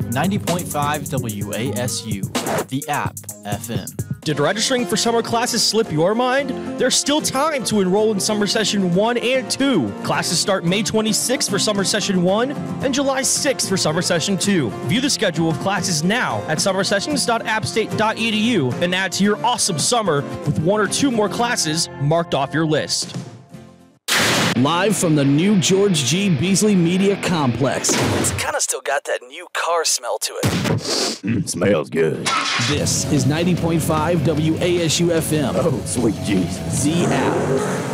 90.5 WASU, the app FM. Did registering for summer classes slip your mind? There's still time to enroll in Summer Session 1 and 2. Classes start May 26th for Summer Session 1 and July 6th for Summer Session 2. View the schedule of classes now at summersessions.appstate.edu and add to your awesome summer with 1 or 2 more classes marked off your list. Live from the new George G. Beasley Media Complex. It's kind of still got that new car smell to it. Smells good. This is 90.5 WASU FM. Oh, sweet Jesus. The app.